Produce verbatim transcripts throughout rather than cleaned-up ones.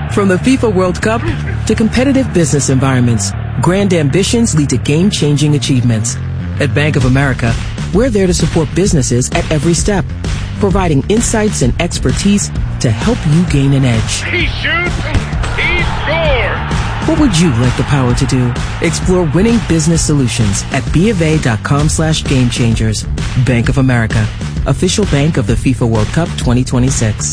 From the FIFA World Cup to competitive business environments, grand ambitions lead to game-changing achievements. At Bank of America, we're there to support businesses at every step, providing insights and expertise to help you gain an edge. He shoots, he scores! What would you like the power to do? Explore winning business solutions at BofA.com slash game changers. Bank of America, official bank of the FIFA World Cup twenty twenty-six.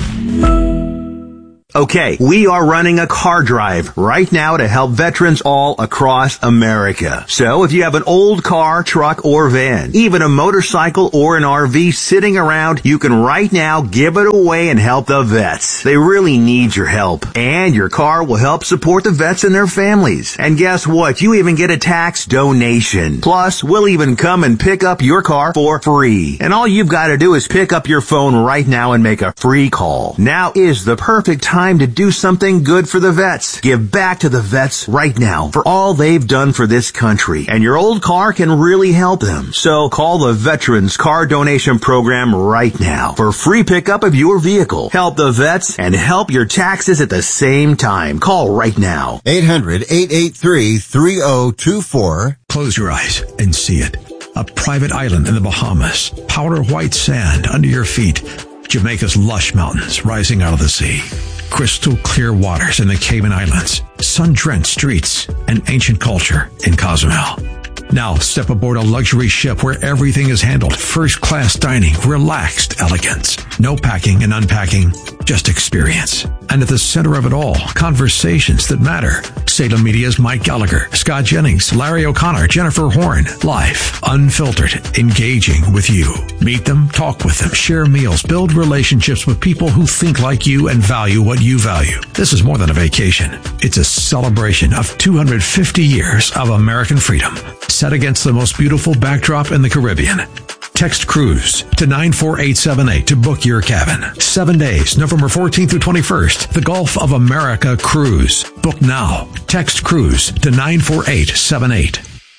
Okay, we are running a car drive right now to help veterans all across America. So if you have an old car, truck, or van, even a motorcycle or an R V sitting around, you can right now give it away and help the vets. They really need your help. And your car will help support the vets and their families. And guess what? You even get a tax donation. Plus, we'll even come and pick up your car for free. And all you've got to do is pick up your phone right now and make a free call. Now is the perfect time Time to do something good for the vets. Give back to the vets right now for all they've done for this country. And your old car can really help them. So call the Veterans Car Donation Program right now for free pickup of your vehicle. Help the vets and help your taxes at the same time. Call right now. eight hundred, eight eight three, three oh two four. Close your eyes and see it. A private island in the Bahamas. Powder white sand under your feet. Jamaica's lush mountains rising out of the sea. Crystal clear waters in the Cayman Islands, sun-drenched streets, and ancient culture in Cozumel. Now step aboard a luxury ship where everything is handled. First-class dining, relaxed elegance. No packing and unpacking, just experience. And at the center of it all, conversations that matter. Salem Media's Mike Gallagher, Scott Jennings, Larry O'Connor, Jennifer Horn. Live, unfiltered, engaging with you. Meet them, talk with them, share meals, build relationships with people who think like you and value what you value. This is more than a vacation. It's a celebration of two hundred fifty years of American freedom, set against the most beautiful backdrop in the Caribbean. Text cruise to nine four eight seven eight to book your cabin. Seven days, November fourteenth through twenty-first. The Gulf of America Cruise. Book now. Text cruise to nine four eight seven eight.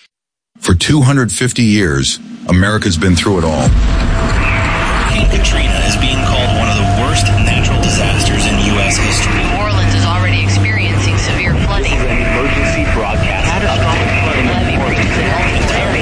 For two hundred fifty years, America's been through it all. Hurricane Katrina is being called one of the worst natural disasters in U S history. New Orleans is already experiencing severe flooding. This is an emergency broadcast. Catastrophic flooding. Levee breaks in Alvin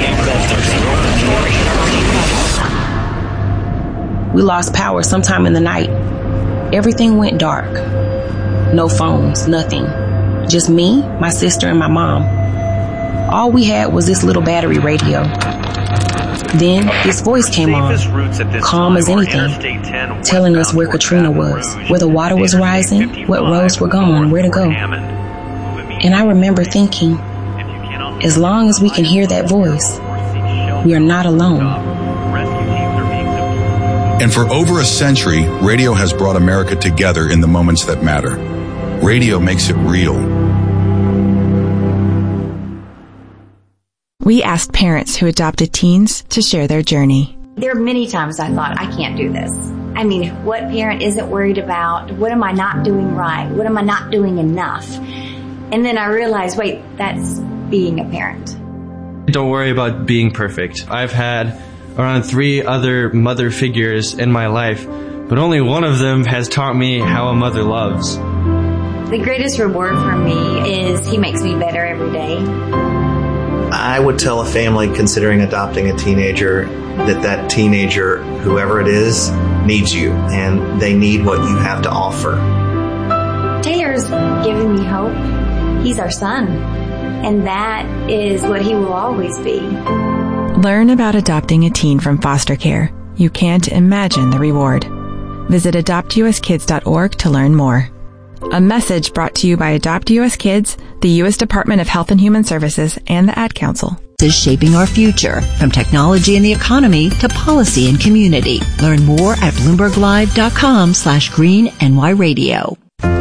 We lost power sometime in the night. Everything went dark. No phones, nothing. Just me, my sister, and my mom. All we had was this little battery radio. Then this voice came on, calm as anything, telling us where Katrina was, where the water was rising, what roads were gone, where to go. And I remember thinking, as long as we can hear that voice, we are not alone. And for over a century, radio has brought America together in the moments that matter. Radio makes it real. We asked parents who adopted teens to share their journey. There are many times I thought, I can't do this. I mean, what parent isn't worried about? What am I not doing right? What am I not doing enough? And then I realized, wait, that's being a parent. Don't worry about being perfect. I've had around three other mother figures in my life, but only one of them has taught me how a mother loves. The greatest reward for me is he makes me better every day. I would tell a family considering adopting a teenager that that teenager, whoever it is, needs you, and they need what you have to offer. Taylor's given me hope. He's our son, and that is what he will always be. Learn about adopting a teen from foster care. You can't imagine the reward. Visit adopt u s kids dot org to learn more. A message brought to you by Adopt U S Kids, the U S Department of Health and Human Services, and the Ad Council. Is shaping our future, from technology and the economy to policy and community. Learn more at bloomberglive.com slash green NY radio.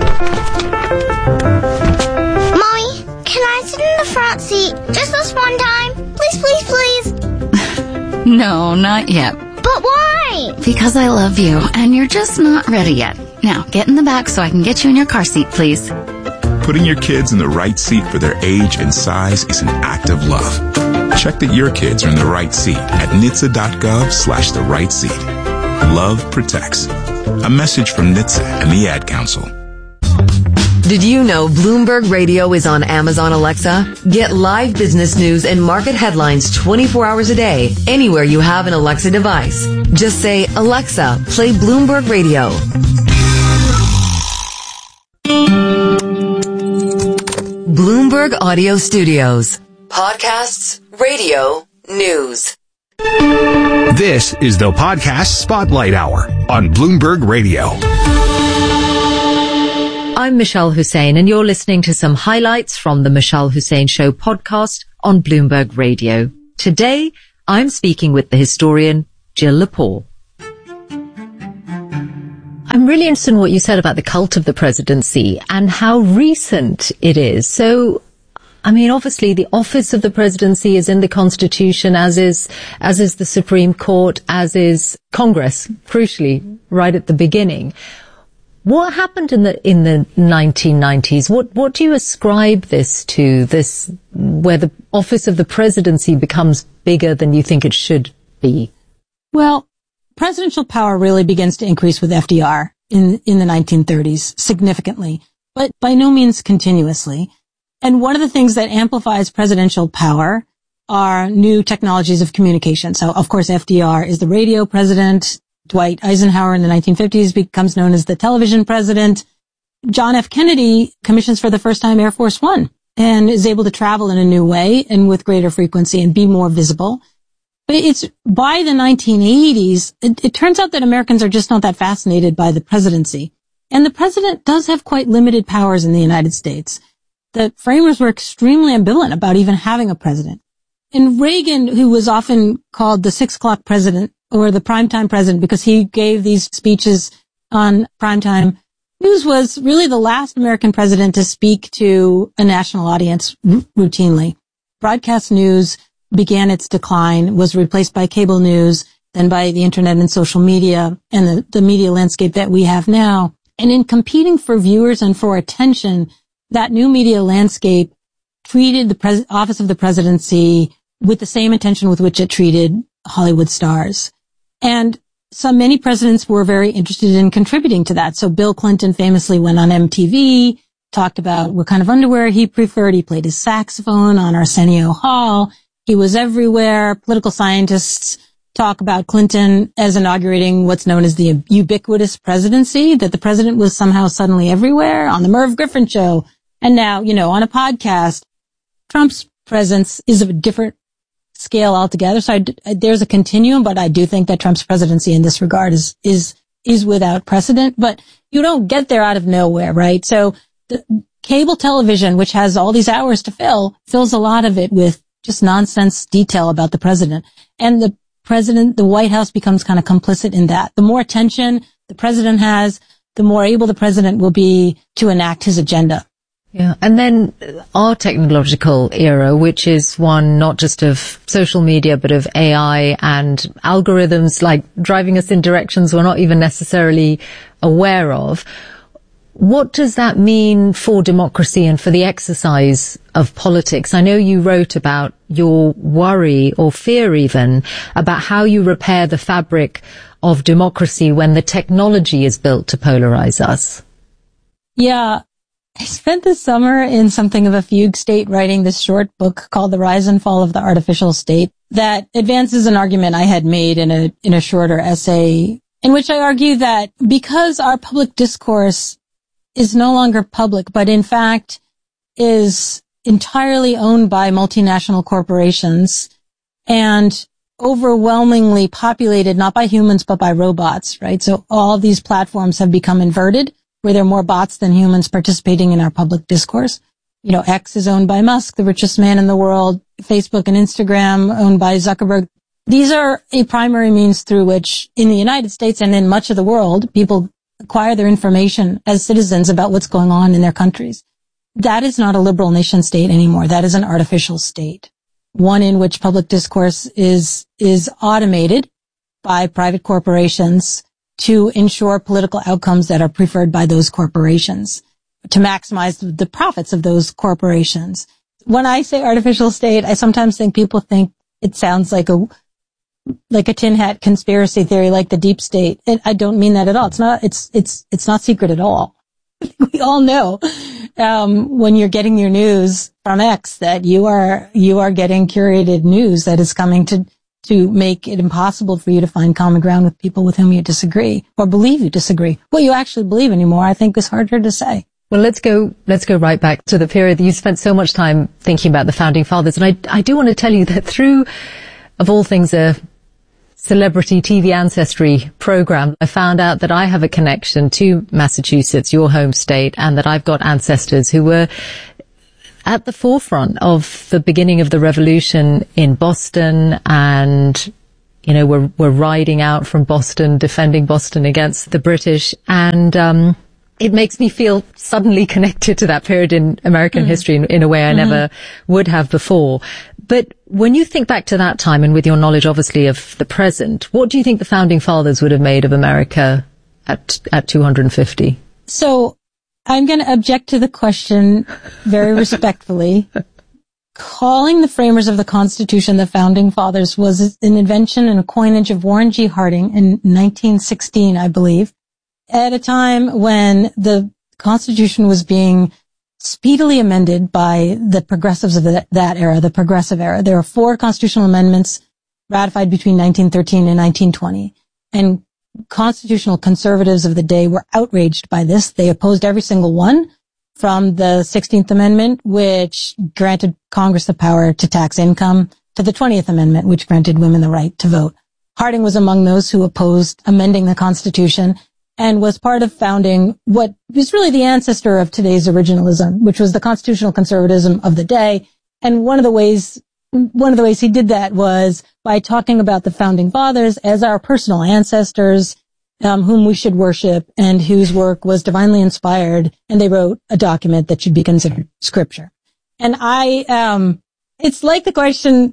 Mommy, can I sit in the front seat just this one time? Please, please, please. No, not yet. But why? Because I love you, and you're just not ready yet. Now, get in the back so I can get you in your car seat, please. Putting your kids in the right seat for their age and size is an act of love. Check that your kids are in the right seat at N H T S A dot gov slash the right seat. Love protects. A message from N H T S A and the Ad Council. Did you know Bloomberg Radio is on Amazon Alexa? Get live business news and market headlines twenty-four hours a day, anywhere you have an Alexa device. Just say, Alexa, play Bloomberg Radio. Bloomberg Audio Studios. Podcasts, radio, news. This is the Podcast Spotlight Hour on Bloomberg Radio. I'm Michelle Hussein, and you're listening to some highlights from the Michelle Hussein Show podcast on Bloomberg Radio. Today, I'm speaking with the historian Jill Lepore. I'm really interested in what you said about the cult of the presidency and how recent it is. So, I mean, obviously, the office of the presidency is in the Constitution, as is as is the Supreme Court, as is Congress, crucially, right at the beginning. What happened in the in the nineteen nineties? What what do you ascribe this to? This where the office of the presidency becomes bigger than you think it should be? Well, presidential power really begins to increase with F D R in in the nineteen thirties significantly, but by no means continuously. And one of the things that amplifies presidential power are new technologies of communication. So, of course, F D R is the radio president. Dwight Eisenhower in the nineteen fifties becomes known as the television president. John F. Kennedy commissions for the first time Air Force One and is able to travel in a new way and with greater frequency and be more visible. But it's by the nineteen eighties, it, it turns out that Americans are just not that fascinated by the presidency. And the president does have quite limited powers in the United States. The framers were extremely ambivalent about even having a president. And Reagan, who was often called the six o'clock president, or the primetime president, because he gave these speeches on primetime news, was really the last American president to speak to a national audience r- routinely. Broadcast news began its decline, was replaced by cable news, then by the internet and social media, and the, the media landscape that we have now. And in competing for viewers and for attention, that new media landscape treated the pres- office of the presidency with the same attention with which it treated Hollywood stars. And so many presidents were very interested in contributing to that. So Bill Clinton famously went on M T V, talked about what kind of underwear he preferred. He played his saxophone on Arsenio Hall. He was everywhere. Political scientists talk about Clinton as inaugurating what's known as the ubiquitous presidency, that the president was somehow suddenly everywhere on the Merv Griffin show. And now, you know, on a podcast. Trump's presence is of a different scale altogether. So I, there's a continuum, but I do think that Trump's presidency in this regard is, is, is without precedent, but you don't get there out of nowhere, right? So the cable television, which has all these hours to fill, fills a lot of it with just nonsense detail about the president. And the president, the White House becomes kind of complicit in that. The more attention the president has, the more able the president will be to enact his agenda. Yeah. And then our technological era, which is one not just of social media, but of A I and algorithms like driving us in directions we're not even necessarily aware of. What does that mean for democracy and for the exercise of politics? I know you wrote about your worry or fear even about how you repair the fabric of democracy when the technology is built to polarize us. Yeah. I spent the summer in something of a fugue state writing this short book called The Rise and Fall of the Artificial State that advances an argument I had made in a, in a shorter essay in which I argue that because our public discourse is no longer public, but in fact is entirely owned by multinational corporations and overwhelmingly populated not by humans, but by robots, right? So all these platforms have become inverted, where there are more bots than humans participating in our public discourse. You know, X is owned by Musk, the richest man in the world. Facebook and Instagram owned by Zuckerberg. These are a primary means through which, in the United States and in much of the world, people acquire their information as citizens about what's going on in their countries. That is not a liberal nation state anymore. That is an artificial state. One in which public discourse is, is automated by private corporations to ensure political outcomes that are preferred by those corporations, to maximize the profits of those corporations. When I say artificial state, I sometimes think people think it sounds like a, like a tin hat conspiracy theory, like the deep state. And I don't mean that at all. It's not, it's, it's, it's not secret at all. We all know um, when you're getting your news from X that you are, you are getting curated news that is coming to, to make it impossible for you to find common ground with people with whom you disagree or believe you disagree. What you actually believe anymore, I think, is harder to say. Well, let's go, let's go right back to the period that you spent so much time thinking about the founding fathers. And I, I do want to tell you that through, of all things, a celebrity T V ancestry program, I found out that I have a connection to Massachusetts, your home state, and that I've got ancestors who were at the forefront of the beginning of the revolution in Boston, and, you know, were, were riding out from Boston, defending Boston against the British. And, um, it makes me feel suddenly connected to that period in American mm. history in, in a way I mm-hmm. never would have before. But when you think back to that time, and with your knowledge, obviously, of the present, what do you think the founding fathers would have made of America at at two hundred fifty? So I'm going to object to the question very respectfully. Calling the framers of the Constitution the founding fathers was an invention and a coinage of Warren G. Harding in nineteen sixteen, I believe, at a time when the Constitution was being speedily amended by the progressives of the, that era, the progressive era. There were four constitutional amendments ratified between nineteen thirteen and nineteen twenty. And constitutional conservatives of the day were outraged by this. They opposed every single one, from the sixteenth Amendment, which granted Congress the power to tax income, to the twentieth Amendment, which granted women the right to vote. Harding was among those who opposed amending the Constitution, and was part of founding what was really the ancestor of today's originalism, which was the constitutional conservatism of the day. And one of the ways, one of the ways he did that was by talking about the founding fathers as our personal ancestors, um, whom we should worship and whose work was divinely inspired. And they wrote a document that should be considered scripture. And I, um, it's like the question,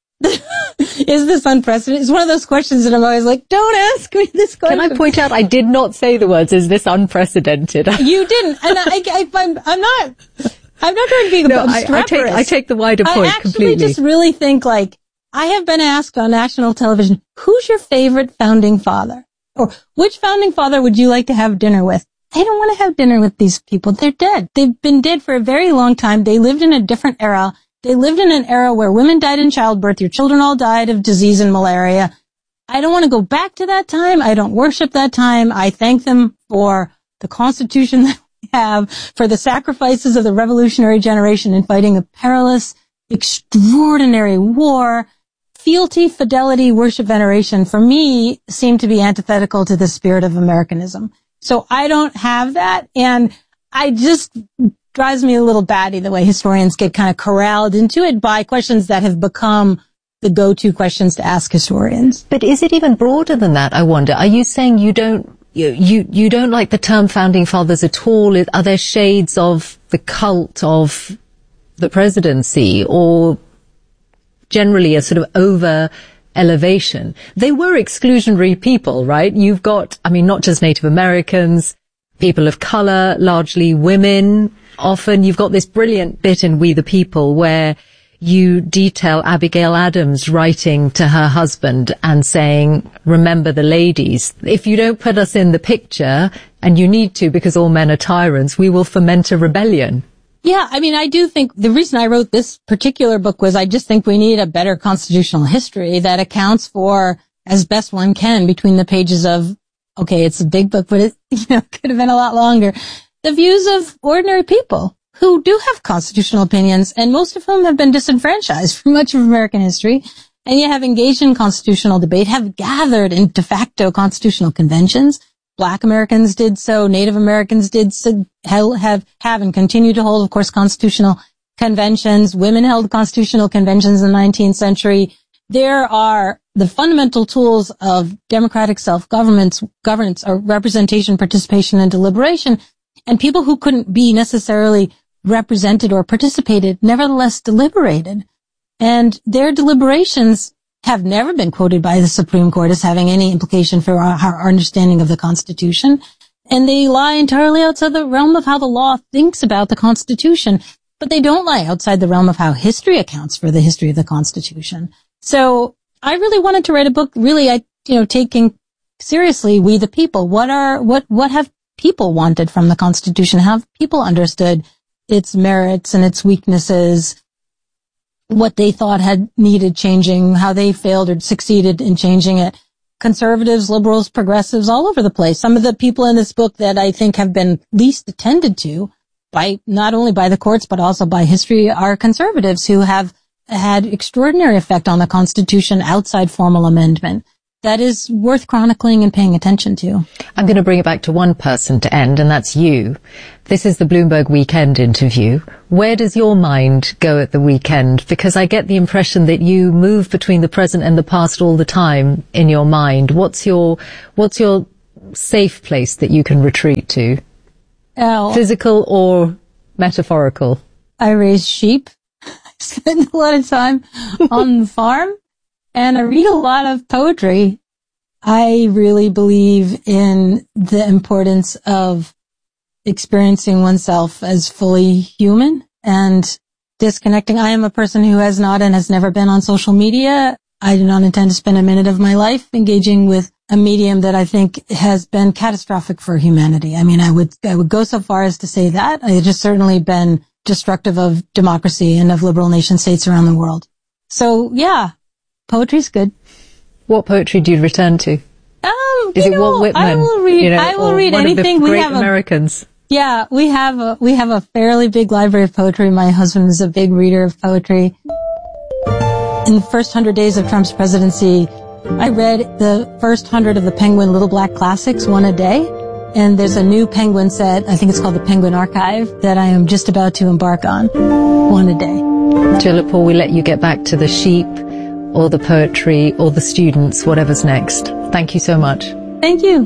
is this unprecedented? It's one of those questions that I'm always like, don't ask me this question. Can I point out, I did not say the words, is this unprecedented? You didn't. And I, I, I'm, I'm not, I'm not trying to be no, I, I take, I take the wider point I actually completely. just really think, like, I have been asked on national television, who's your favorite founding father? Or which founding father would you like to have dinner with? I don't want to have dinner with these people. They're dead. They've been dead for a very long time. They lived in a different era. They lived in an era where women died in childbirth. Your children all died of disease and malaria. I don't want to go back to that time. I don't worship that time. I thank them for the Constitution that we have, for the sacrifices of the revolutionary generation in fighting a perilous, extraordinary war. Fealty, fidelity, worship, veneration, for me, seem to be antithetical to the spirit of Americanism. So I don't have that, and I just drives me a little batty the way historians get kind of corralled into it by questions that have become the go-to questions to ask historians. But is it even broader than that, I wonder? Are you saying you don't, you, you, you don't like the term founding fathers at all? Are there shades of the cult of the presidency, or generally a sort of over elevation? They were exclusionary people, right? You've got, I mean, not just Native Americans, people of color, largely women. Often you've got this brilliant bit in We the People where you detail Abigail Adams writing to her husband and saying, remember the ladies. If you don't put us in the picture, and you need to because all men are tyrants, we will foment a rebellion. Yeah, I mean, I do think the reason I wrote this particular book was I just think we need a better constitutional history that accounts for, as best one can, between the pages of, okay, it's a big book, but it, you know, could have been a lot longer, the views of ordinary people who do have constitutional opinions, and most of whom have been disenfranchised for much of American history, and yet have engaged in constitutional debate, have gathered in de facto constitutional conventions. Black Americans did so, Native Americans did so, have, have and continue to hold, of course, constitutional conventions. Women held constitutional conventions in the nineteenth century. There are the fundamental tools of democratic self-governance, governance, or representation, participation, and deliberation. And people who couldn't be necessarily represented or participated nevertheless deliberated. And their deliberations have never been quoted by the Supreme Court as having any implication for our, our understanding of the Constitution. And they lie entirely outside the realm of how the law thinks about the Constitution. But they don't lie outside the realm of how history accounts for the history of the Constitution. So I really wanted to write a book, really, I, you know, taking seriously We the People. What are, what, what have people wanted from the Constitution? How have people understood its merits and its weaknesses, what they thought had needed changing, how they failed or succeeded in changing it. Conservatives, liberals, progressives, all over the place. Some of the people in this book that I think have been least attended to by, not only by the courts, but also by history, are conservatives who have had extraordinary effect on the Constitution outside formal amendment. That is worth chronicling and paying attention to. I'm going to bring it back to one person to end, and that's you. This is the Bloomberg Weekend interview. Where does your mind go at the weekend? Because I get the impression that you move between the present and the past all the time in your mind. What's your, what's your safe place that you can retreat to? Oh, Physical or metaphorical? I raise sheep. I spend a lot of time on the farm. And I read a lot of poetry. I really believe in the importance of experiencing oneself as fully human and disconnecting. I am a person who has not and has never been on social media. I do not intend to spend a minute of my life engaging with a medium that I think has been catastrophic for humanity. I mean, I would, I would go so far as to say that. It's just certainly been destructive of democracy and of liberal nation states around the world. So yeah. Poetry's good. What poetry do you return to? Um, Is it know, Walt Whitman? I will read. You know, I will read one anything. Of the great we have Americans. A, yeah, we have a we have a fairly big library of poetry. My husband is a big reader of poetry. In the first hundred days of Trump's presidency, I read the first hundred of the Penguin Little Black Classics, one a day. And there's a new Penguin set. I think it's called the Penguin Archive that I am just about to embark on, one a day. Tulip, before we let you get back to the sheep, or the poetry, or the students, whatever's next. Thank you so much. Thank you.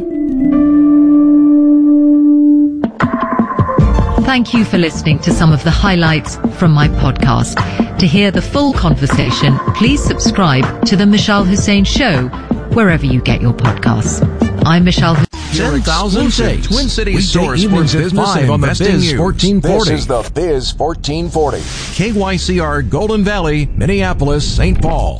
Thank you for listening to some of the highlights from my podcast. To hear the full conversation, please subscribe to The Michelle Hussein Show, wherever you get your podcasts. I'm Michelle Hussein. ten thousand six. Twin Cities Source evenings at five on the Biz fourteen forty. This is the Biz fourteen forty. K Y C R Golden Valley, Minneapolis, Saint Paul.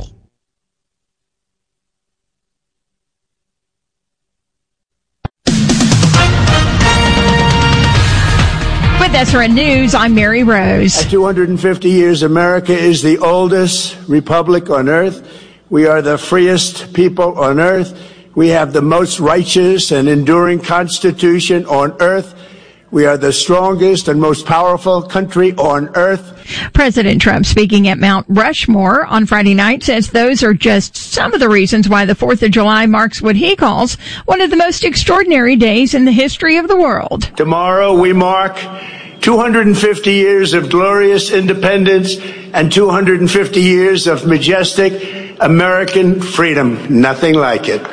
With S R N News, I'm Mary Rose. At two hundred fifty years, America is the oldest republic on earth. We are the freest people on earth. We have the most righteous and enduring constitution on earth. We are the strongest and most powerful country on earth. President Trump, speaking at Mount Rushmore on Friday night, says those are just some of the reasons why the fourth of July marks what he calls one of the most extraordinary days in the history of the world. Tomorrow we mark two hundred fifty years of glorious independence and two hundred fifty years of majestic American freedom. Nothing like it.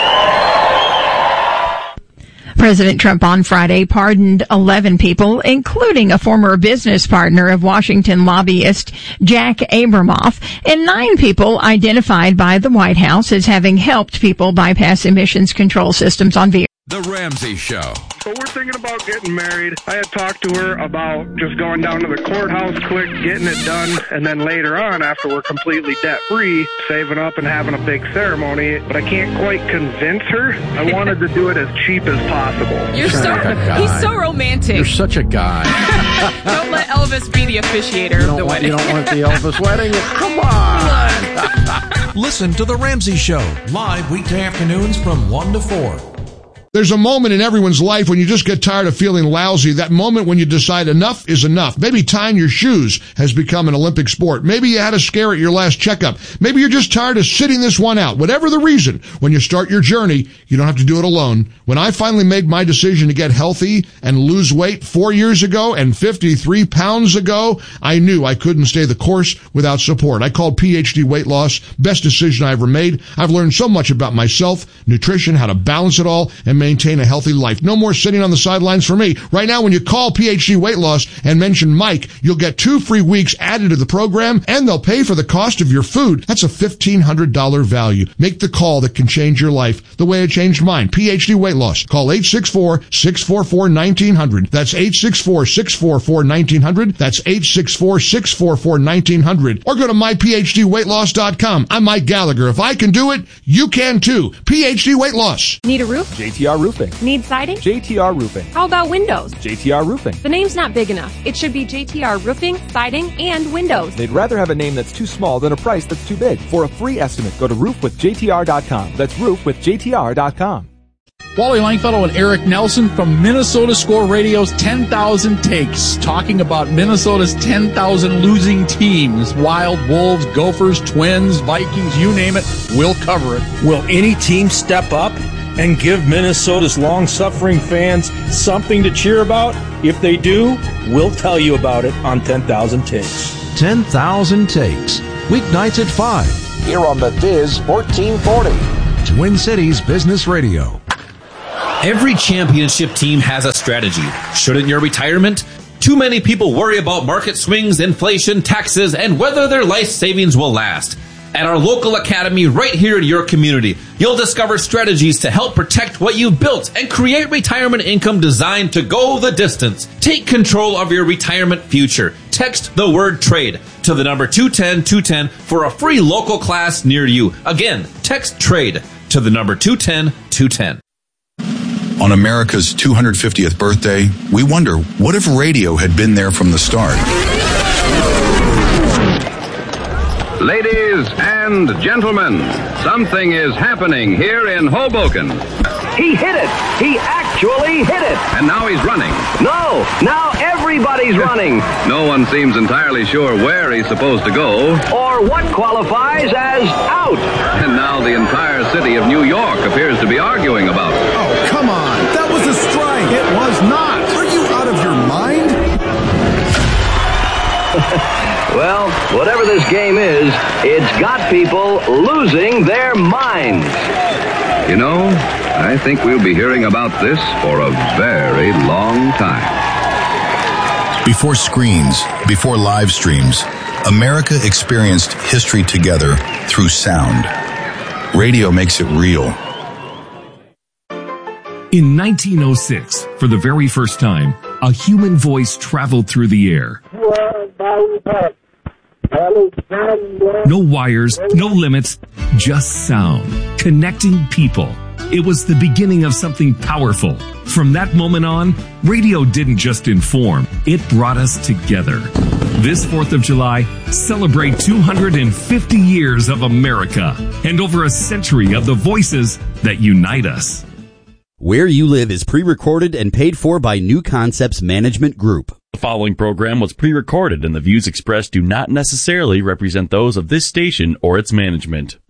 President Trump on Friday pardoned eleven people, including a former business partner of Washington lobbyist Jack Abramoff, and nine people identified by the White House as having helped people bypass emissions control systems on vehicles. The Ramsey Show. So we're thinking about getting married. I had talked to her about just going down to the courthouse quick, getting it done, and then later on, after we're completely debt-free, saving up and having a big ceremony. But I can't quite convince her. I wanted to do it as cheap as possible. You're so, he's so romantic. You're such a guy. Don't let Elvis be the officiator of the want, wedding. You don't want the Elvis wedding? Come on. Listen to The Ramsey Show, live weekday afternoons from one to four. There's a moment in everyone's life when you just get tired of feeling lousy. That moment when you decide enough is enough. Maybe tying your shoes has become an Olympic sport. Maybe you had a scare at your last checkup. Maybe you're just tired of sitting this one out. Whatever the reason, when you start your journey, you don't have to do it alone. When I finally made my decision to get healthy and lose weight four years ago and fifty-three pounds ago, I knew I couldn't stay the course without support. I called P H D Weight Loss. Best decision I ever made. I've learned so much about myself, nutrition, how to balance it all, and maintain a healthy life. No more sitting on the sidelines for me. Right now, when you call P H D Weight Loss and mention Mike, you'll get two free weeks added to the program, and they'll pay for the cost of your food. That's a fifteen hundred dollars value. Make the call that can change your life the way it changed mine. P H D Weight Loss. Call eight six four, six four four, one nine zero zero. That's eight six four, six four four, one nine zero zero. That's eight six four, six four four, one nine zero zero. Or go to my p h d weight loss dot com. I'm Mike Gallagher. If I can do it, you can too. P H D Weight Loss. Need a roof? J T R Roofing. Need siding? J T R Roofing. How about windows? J T R Roofing. The name's not big enough. It should be J T R Roofing, Siding, and Windows. They'd rather have a name that's too small than a price that's too big. For a free estimate, go to roof with J T R dot com. That's roof with J T R dot com. Wally Langfellow and Eric Nelson from Minnesota Score Radio's ten thousand Takes, talking about Minnesota's ten thousand losing teams. Wild, Wolves, Gophers, Twins, Vikings, you name it, we'll cover it. Will any team step up and give Minnesota's long-suffering fans something to cheer about? If they do, we'll tell you about it on ten thousand Takes. ten thousand Takes, weeknights at five. Here on the Viz fourteen forty. Twin Cities Business Radio. Every championship team has a strategy. Shouldn't your retirement? Too many people worry about market swings, inflation, taxes, and whether their life savings will last. At our local academy right here in your community, you'll discover strategies to help protect what you've built and create retirement income designed to go the distance. Take control of your retirement future. Text the word trade to the number two ten two ten for a free local class near you. Again, text trade to the number two ten two ten. On America's two hundred fiftieth birthday, we wonder, what if radio had been there from the start? Ladies and gentlemen, something is happening here in Hoboken. He hit it! He actually hit it! And now he's running. No! Now everybody's running! No one seems entirely sure where he's supposed to go. Or what qualifies as out! And now the entire city of New York appears to be arguing about it. Oh, come on! That was a strike! It was not! Are you out of your mind? Well, whatever this game is, it's got people losing their minds. You know, I think we'll be hearing about this for a very long time. Before screens, before live streams, America experienced history together through sound. Radio makes it real. In nineteen oh six, for the very first time, a human voice traveled through the air. No wires, no limits, just sound, connecting people. It was the beginning of something powerful. From that moment on, radio didn't just inform, it brought us together. This fourth of July, celebrate two hundred fifty years of America and over a century of the voices that unite us. Where You Live is pre-recorded and paid for by New Concepts Management Group. The following program was pre-recorded and the views expressed do not necessarily represent those of this station or its management.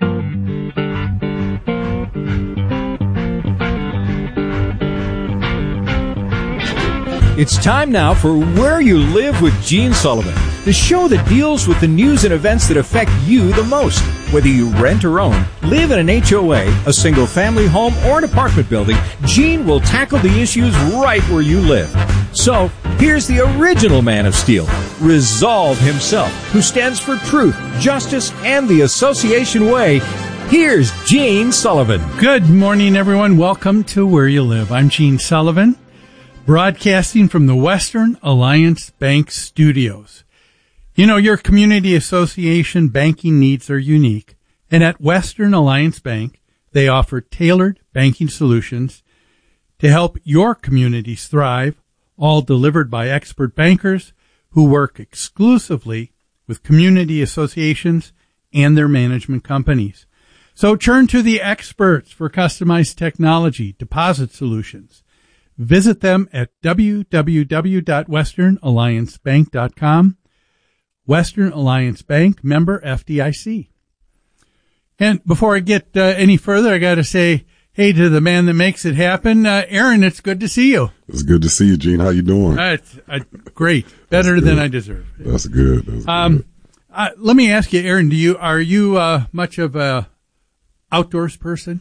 It's time now for Where You Live with Gene Sullivan, the show that deals with the news and events that affect you the most. Whether you rent or own, live in an H O A, a single-family home, or an apartment building, Gene will tackle the issues right where you live. So, here's the original Man of Steel, Resolve himself, who stands for truth, justice, and the association way. Here's Gene Sullivan. Good morning, everyone. Welcome to Where You Live. I'm Gene Sullivan, broadcasting from the Western Alliance Bank Studios. You know, your community association banking needs are unique, and at Western Alliance Bank, they offer tailored banking solutions to help your communities thrive, all delivered by expert bankers who work exclusively with community associations and their management companies. So turn to the experts for customized technology, deposit solutions. Visit them at w w w dot western alliance bank dot com. Western Alliance Bank, member F D I C. And before I get uh, any further, I got to say hey to the man that makes it happen. Uh, Aaron, it's good to see you. It's good to see you, Gene. How you doing? Uh, it's, uh, great. Better than I deserve. That's good. That's um, good. Uh, let me ask you, Aaron, do you, are you uh, much of a outdoors person?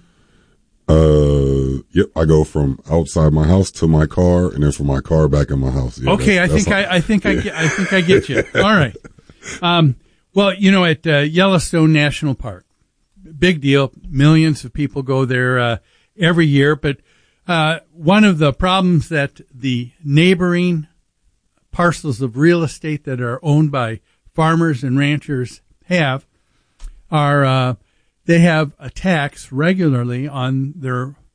Uh, yep. I go from outside my house to my car, and then from my car back in my house. Yeah, okay, that's, I think that's I, I think yeah. I, get, I think I get you. All right. Um, well, you know, at uh, Yellowstone National Park, big deal. Millions of people go there uh, every year. But uh, one of the problems that the neighboring parcels of real estate that are owned by farmers and ranchers have are uh, they have attacks regularly on their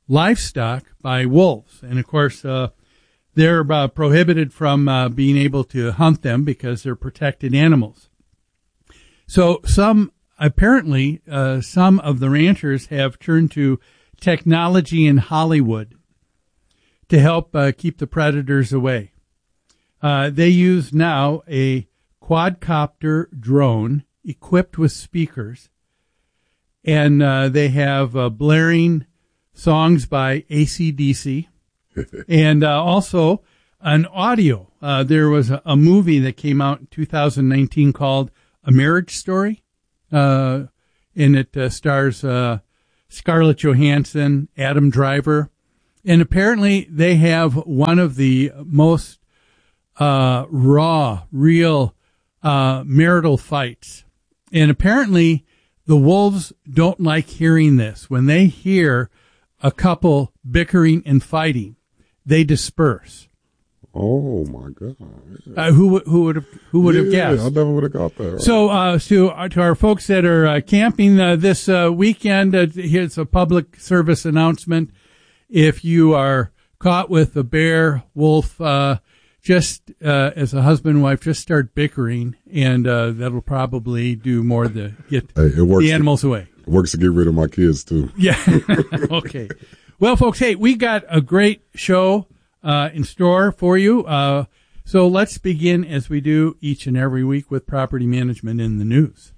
livestock by wolves. And, of course, uh, they're uh, prohibited from uh, being able to hunt them because they're protected animals. So some, apparently, uh, some of the ranchers have turned to technology in Hollywood to help uh, keep the predators away. Uh, they use now a quadcopter drone equipped with speakers, and uh, they have uh, blaring songs by A C D C and uh, also an audio. Uh, there was a, a movie that came out in two thousand nineteen called A Marriage Story, uh, and it uh, stars uh, Scarlett Johansson, Adam Driver, and apparently they have one of the most uh, raw, real uh, marital fights. And apparently the wolves don't like hearing this. When they hear a couple bickering and fighting, they disperse. Oh my God! Uh, who would who would have who would have yeah, guessed? I never would have got that. Right. So, uh, to uh, to our folks that are uh, camping uh, this uh, weekend, uh, here's a public service announcement: if you are caught with a bear, wolf, uh, just uh, as a husband and wife, just start bickering, and uh, that'll probably do more to get hey, it works the animals to, away. It works to get rid of my kids too. Yeah. Okay. Well, folks, hey, we got a great show uh, in store for you. Uh, so let's begin, as we do each and every week, with property management in the news.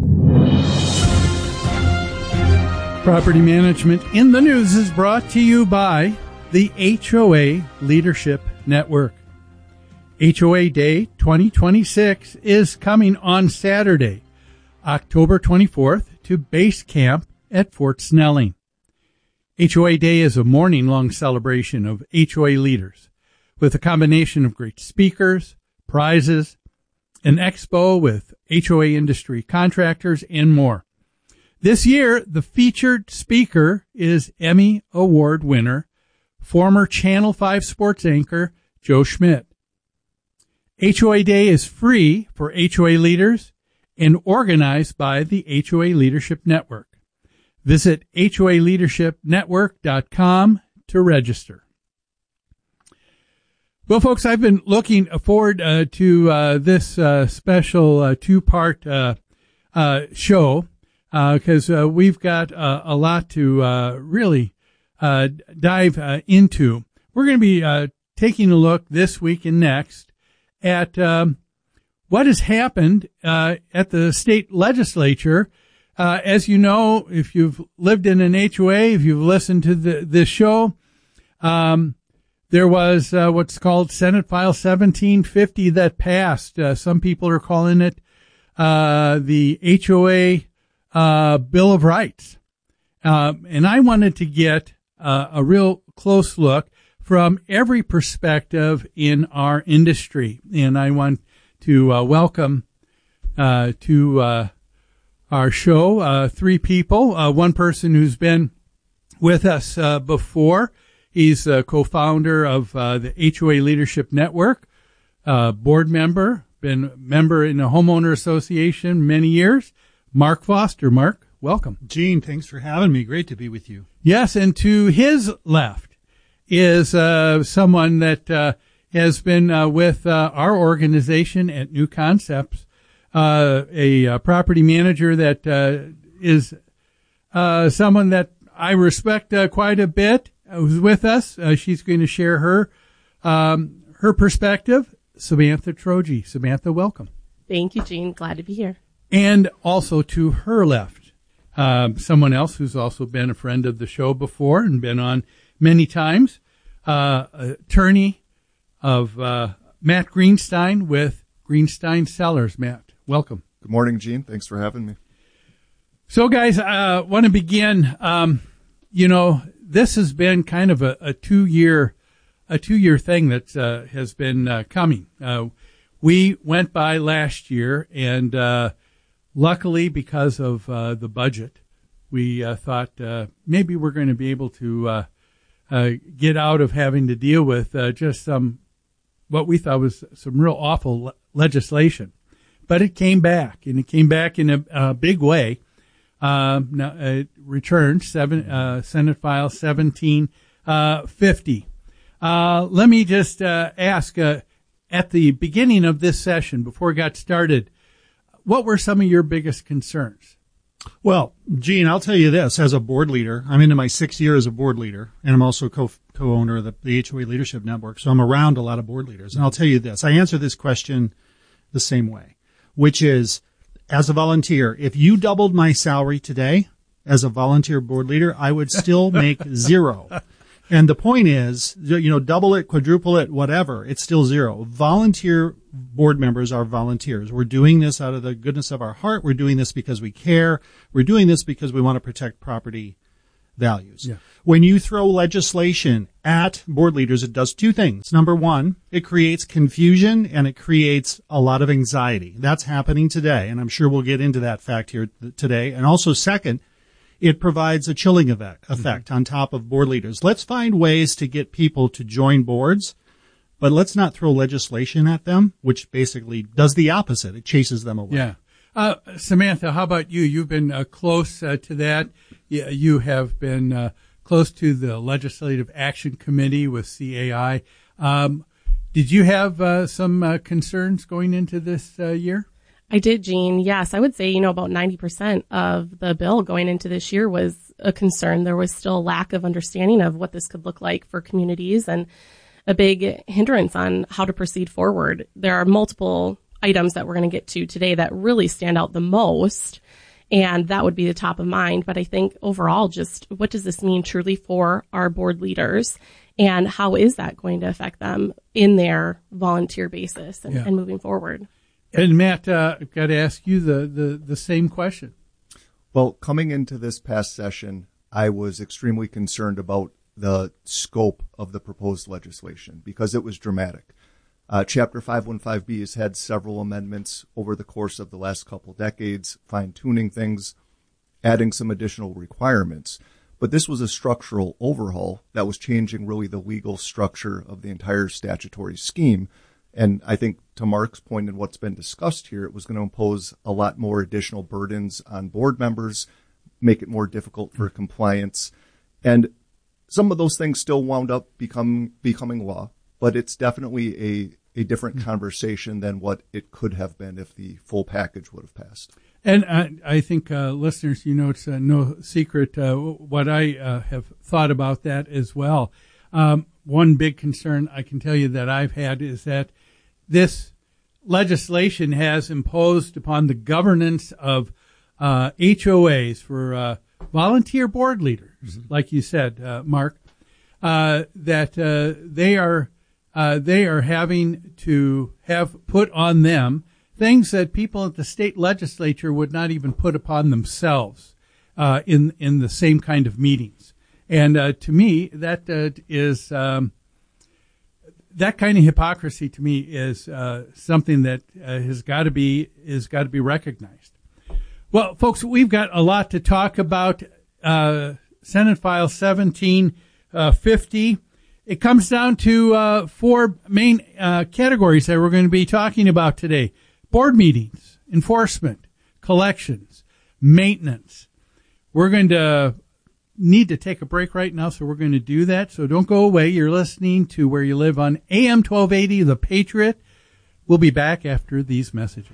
Property management in the news is brought to you by the H O A Leadership Network. H O A Day twenty twenty-six is coming on Saturday, October twenty-fourth, to base camp at Fort Snelling. H O A Day is a morning-long celebration of H O A leaders with a combination of great speakers, prizes, an expo with H O A industry contractors, and more. This year, the featured speaker is Emmy Award winner, former Channel five sports anchor Joe Schmidt. H O A Day is free for H O A leaders and organized by the H O A Leadership Network. Visit H O A leadership network dot com to register. Well, folks, I've been looking forward uh, to uh, this uh, special uh, two-part uh, uh, show because uh, uh, we've got uh, a lot to uh, really uh, dive uh, into. We're going to be uh, taking a look this week and next at um, what has happened uh, at the state legislature. Uh, as you know, if you've lived in an H O A, if you've listened to the, this show, um, there was uh, what's called Senate File seventeen fifty that passed. Uh, some people are calling it uh, the H O A uh, Bill of Rights. Uh, and I wanted to get uh, a real close look from every perspective in our industry. And I want to uh, welcome uh, to uh, our show uh, three people. Uh, one person who's been with us uh, before. He's a co-founder of uh, the H O A Leadership Network, uh, board member, been a member in a homeowner association many years. Mark Foster. Mark, welcome. Gene, thanks for having me. Great to be with you. Yes, and to his left is uh, someone that uh, has been uh, with uh, our organization at New Concepts, uh, a, a property manager that uh, is uh, someone that I respect uh, quite a bit, who's with us. Uh, she's going to share her um, her perspective. Samantha Troji. Samantha, welcome. Thank you, Gene. Glad to be here. And also to her left, um, someone else who's also been a friend of the show before and been on many times, uh, attorney of uh, Matt Greenstein with Greenstein Sellers. Matt, welcome. Good morning, Gene. Thanks for having me. So, guys, I uh, want to begin. Um, you know, this has been kind of a, a two-year, a two-year thing that uh, has been uh, coming. Uh, we went by last year, and uh, luckily, because of uh, the budget, we uh, thought uh, maybe we're going to be able to uh, uh, get out of having to deal with uh, just some what we thought was some real awful le- legislation. But it came back, and it came back in a, a big way. Uh, now, it returned seven, uh, Senate File seventeen fifty. Uh, let me just uh, ask, uh, at the beginning of this session, before it got started, what were some of your biggest concerns? Well, Gene, I'll tell you this. As a board leader, I'm into my sixth year as a board leader, and I'm also co- co-owner of the, the H O A Leadership Network, so I'm around a lot of board leaders. And I'll tell you this. I answer this question the same way, which is, as a volunteer, if you doubled my salary today as a volunteer board leader, I would still make zero. And the point is, you know, double it, quadruple it, whatever, it's still zero. Volunteer board members are volunteers. We're doing this out of the goodness of our heart. We're doing this because we care. We're doing this because we want to protect property values. Yeah. When you throw legislation at board leaders, it does two things. Number one, it creates confusion and it creates a lot of anxiety. That's happening today, and I'm sure we'll get into that fact here today. And also, second, it provides a chilling effect, effect mm-hmm. on top of board leaders. Let's find ways to get people to join boards, but let's not throw legislation at them, which basically does the opposite. It chases them away. Yeah. Uh, Samantha, how about you? You've been uh, close uh, to that. You have been uh, close to the Legislative Action Committee with C A I. Um, did you have uh, some uh, concerns going into this uh, year? I did, Gene. Yes, I would say, you know, about ninety percent of the bill going into this year was a concern. There was still a lack of understanding of what this could look like for communities and a big hindrance on how to proceed forward. There are multiple items that we're going to get to today that really stand out the most, and that would be the top of mind. But I think overall, just what does this mean truly for our board leaders, and how is that going to affect them in their volunteer basis and, yeah. and moving forward? And Matt, uh, I've got to ask you the, the, the same question. Well, coming into this past session, I was extremely concerned about the scope of the proposed legislation because it was dramatic. Uh, Chapter five fifteen B has had several amendments over the course of the last couple decades, fine-tuning things, adding some additional requirements. But this was a structural overhaul that was changing really the legal structure of the entire statutory scheme. And I think to Mark's point and what's been discussed here, it was going to impose a lot more additional burdens on board members, make it more difficult for compliance. And some of those things still wound up become, becoming law, but it's definitely a, a different conversation than what it could have been if the full package would have passed. And I, I think, uh, listeners, you know, it's uh, no secret uh, what I uh, have thought about that as well. Um, one big concern I can tell you that I've had is that this legislation has imposed upon the governance of uh, H O As for uh, volunteer board leaders, mm-hmm. like you said, uh, Mark, uh, that uh, they are uh, they are having to have put on them things that people at the state legislature would not even put upon themselves uh, in in the same kind of meetings. And uh, to me, that uh, is um, that kind of hypocrisy. To me, is uh, something that uh, has got to be is got to be recognized. Well, folks, we've got a lot to talk about. Uh, Senate File seventeen fifty. It comes down to uh, four main uh, categories that we're going to be talking about today: board meetings, enforcement, collections, maintenance. We're going to need to take a break right now, so we're going to do that. So don't go away. You're listening to Where You Live on A M twelve eighty, The Patriot. We'll be back after these messages.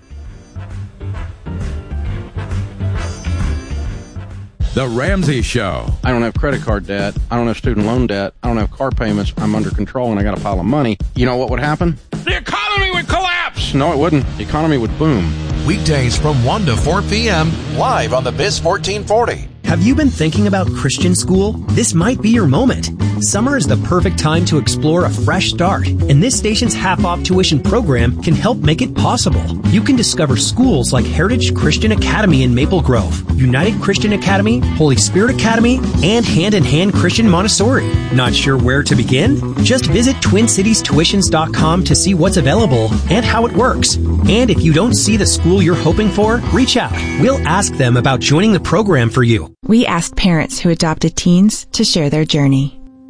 The Ramsey Show. I don't have credit card debt. I don't have student loan debt. I don't have car payments. I'm under control and I got a pile of money. You know what would happen? The economy would collapse. No, it wouldn't. The economy would boom. Weekdays from one to four p.m. live on the Biz fourteen forty. Have you been thinking about Christian school? This might be your moment. Summer is the perfect time to explore a fresh start, and this station's half-off tuition program can help make it possible. You can discover schools like Heritage Christian Academy in Maple Grove, United Christian Academy, Holy Spirit Academy, and Hand in Hand Christian Montessori. Not sure where to begin? Just visit twin cities tuitions dot com to see what's available and how it works. And if you don't see the school you're hoping for, reach out. We'll ask them about joining the program for you. We asked parents who adopted teens to share their journey.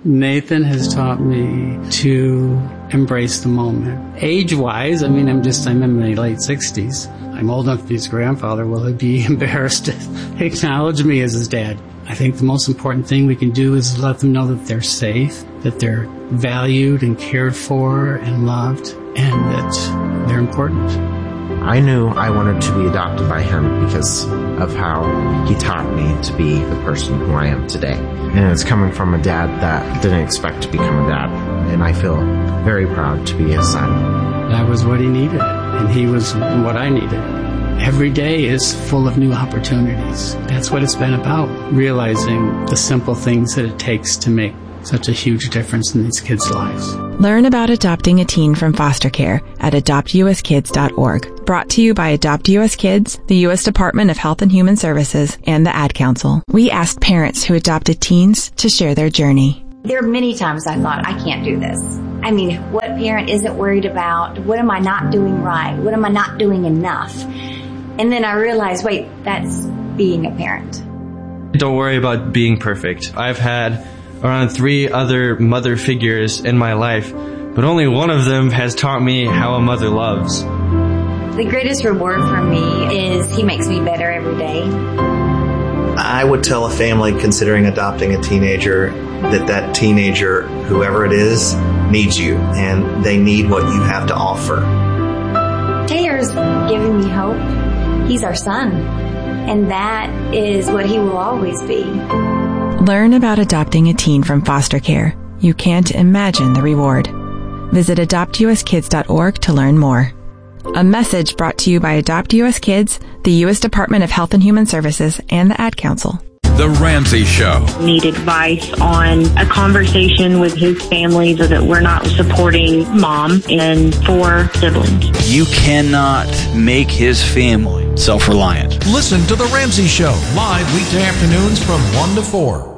Nathan has taught me to embrace the moment. Age-wise, I mean, I'm just, I'm in my late sixties. I'm old enough to be his grandfather. Will he be embarrassed to acknowledge me as his dad? I think the most important thing we can do is let them know that they're safe, that they're valued and cared for and loved, and that they're important. I knew I wanted to be adopted by him because of how he taught me to be the person who I am today. And it's coming from a dad that didn't expect to become a dad. And I feel very proud to be his son. That was what he needed, and he was what I needed. Every day is full of new opportunities. That's what it's been about, realizing the simple things that it takes to make such a huge difference in these kids' lives. Learn about adopting a teen from foster care at adopt u s kids dot org. Brought to you by Adopt U S Kids, the U S Department of Health and Human Services, and the Ad Council. We asked parents who adopted teens to share their journey. There are many times I thought, I can't do this. I mean, what parent isn't worried about? What am I not doing right? What am I not doing enough? And then I realized, wait, that's being a parent. Don't worry about being perfect. I've had around three other mother figures in my life, but only one of them has taught me how a mother loves. The greatest reward for me is he makes me better every day. I would tell a family considering adopting a teenager that that teenager, whoever it is, needs you, and they need what you have to offer. Taylor's giving me hope. He's our son, and that is what he will always be. Learn about adopting a teen from foster care. You can't imagine the reward. Visit adopt u s kids dot org to learn more. A message brought to you by Adopt U S Kids, the U S Department of Health and Human Services, and the Ad Council. The Ramsey Show. Need advice on a conversation with his family so that we're not supporting mom and four siblings. You cannot make his family self-reliant. Listen to The Ramsey Show, live weekday afternoons from one to four.